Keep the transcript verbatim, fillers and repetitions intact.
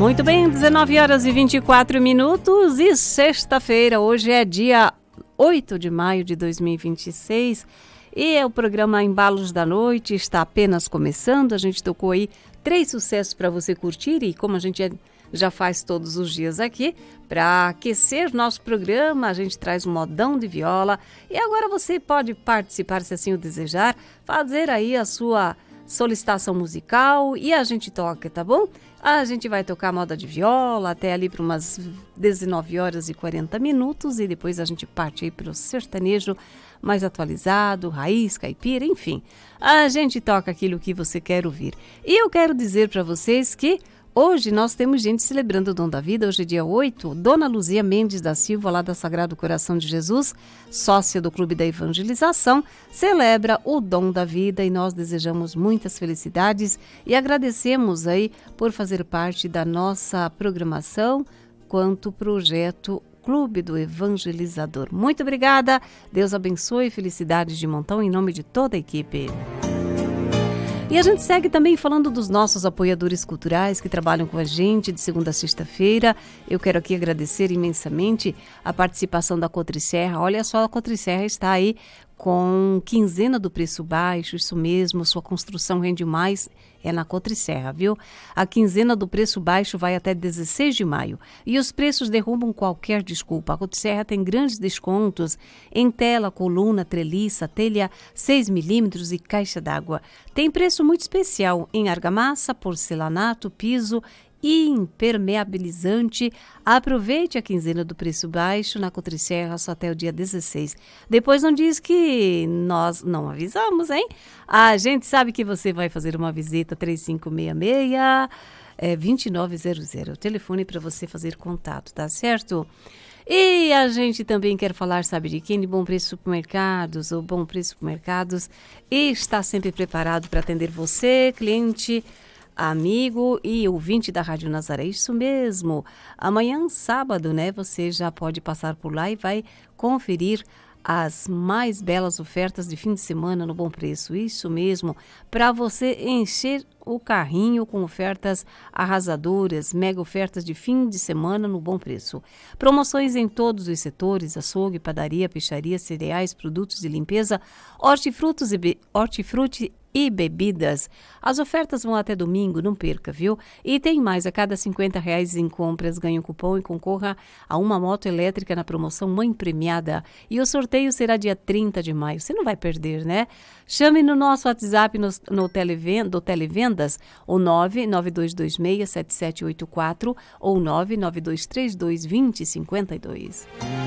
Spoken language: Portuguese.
Muito bem, dezenove horas e vinte e quatro minutos e sexta-feira, hoje é dia oito de maio de dois mil e vinte e seis e é o programa Embalos da Noite, está apenas começando. A gente tocou aí três sucessos para você curtir e como a gente já faz todos os dias aqui, para aquecer nosso programa, a gente traz um modão de viola e agora você pode participar, se assim o desejar, fazer aí a sua solicitação musical e a gente toca, tá bom? A gente vai tocar moda de viola até ali para umas dezenove horas e quarenta minutos e depois a gente parte aí para o sertanejo mais atualizado, raiz, caipira, enfim. A gente toca aquilo que você quer ouvir. E eu quero dizer para vocês que hoje nós temos gente celebrando o Dom da Vida. Hoje é dia oito, Dona Luzia Mendes da Silva, lá da Sagrado Coração de Jesus, sócia do Clube da Evangelização, celebra o Dom da Vida e nós desejamos muitas felicidades e agradecemos aí por fazer parte da nossa programação quanto projeto Clube do Evangelizador. Muito obrigada, Deus abençoe, felicidades de montão em nome de toda a equipe. E a gente segue também falando dos nossos apoiadores culturais que trabalham com a gente de segunda a sexta-feira. Eu quero aqui agradecer imensamente a participação da Cotriserra. Olha só, a Cotriserra está aí com quinzena do preço baixo, isso mesmo, sua construção rende mais, é na Cotriserra, viu? A quinzena do preço baixo vai até dezesseis de maio e os preços derrubam qualquer desculpa. A Cotriserra tem grandes descontos em tela, coluna, treliça, telha seis milímetros e caixa d'água. Tem preço muito especial em argamassa, porcelanato, piso e impermeabilizante. Aproveite a quinzena do preço baixo na Cotriserra só até o dia dezesseis. Depois não diz que nós não avisamos, hein? A gente sabe que você vai fazer uma visita três cinco seis seis, é, dois nove zero zero. O telefone para você fazer contato, tá certo? E a gente também quer falar, sabe de quem? De Bom Preço Supermercados. O Bom Preço Supermercados está sempre preparado para atender você, cliente, amigo e ouvinte da Rádio Nazaré, isso mesmo. Amanhã, sábado, né, você já pode passar por lá e vai conferir as mais belas ofertas de fim de semana no Bom Preço, isso mesmo, para você encher o carrinho com ofertas arrasadoras, mega ofertas de fim de semana no Bom Preço. Promoções em todos os setores, açougue, padaria, peixaria, cereais, produtos de limpeza, hortifrutos e be- hortifruti e bebidas. As ofertas vão até domingo, não perca, viu? E tem mais, a cada cinquenta reais em compras ganhe um cupom e concorra a uma moto elétrica na promoção Mãe Premiada. E o sorteio será dia trinta de maio. Você não vai perder, né? Chame no nosso WhatsApp no, no televen, do Televendas, o nove nove dois dois seis sete sete oito quatro ou nove nove dois três dois dois zero cinco dois.